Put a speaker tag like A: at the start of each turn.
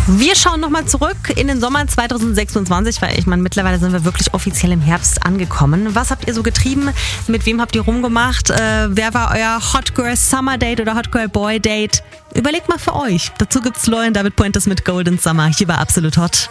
A: Wir schauen nochmal zurück in den Sommer 2026, weil ich meine, mittlerweile sind wir wirklich offiziell im Herbst angekommen. Was habt ihr so getrieben? Mit wem habt ihr rumgemacht? Wer war euer Hot Girl Summer Date oder Hot Girl Boy Date? Überlegt mal für euch. Dazu gibt's Lauren David Puentes mit Golden Summer hier bei Absolut Hot.